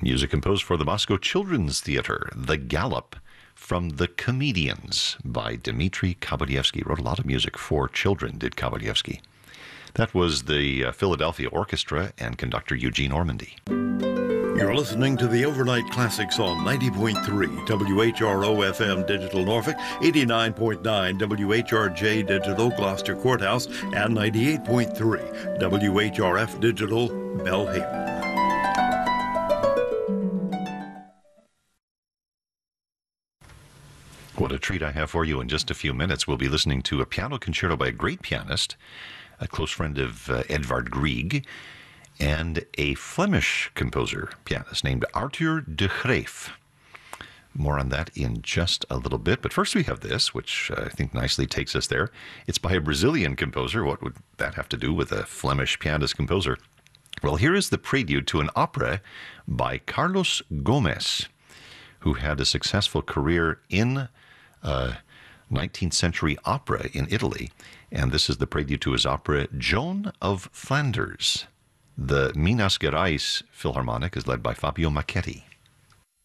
Music composed for the Moscow Children's Theater, The Gallop, from The Comedians by Dmitri Kabalyevsky. Wrote a lot of music for children, did Kabalyevsky. That was the Philadelphia Orchestra and conductor Eugene Ormandy. You're listening to the Overnight Classics on 90.3 WHRO FM Digital Norfolk, 89.9 WHRJ Digital Gloucester Courthouse, and 98.3 WHRF Digital Belhaven. What a treat I have for you. In just a few minutes, we'll be listening to a piano concerto by a great pianist, a close friend of Edvard Grieg, and a Flemish composer, pianist named Arthur de Graef. More on that in just a little bit. But first we have this, which I think nicely takes us there. It's by a Brazilian composer. What would that have to do with a Flemish pianist composer? Well, here is the prelude to an opera by Carlos Gomes, who had a successful career in 19th century opera in Italy. And this is the prelude to his opera, Joan of Flanders. The Minas Gerais Philharmonic is led by Fabio Macchetti.